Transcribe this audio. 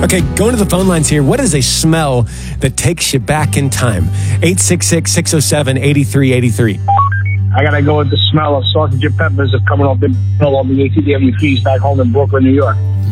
Okay, going to the phone lines here. What is a smell that takes you back in time? 866-607-8383. I got to go with the smell of sausage and peppers coming off the hill on the ATW feast back home in Brooklyn, New York.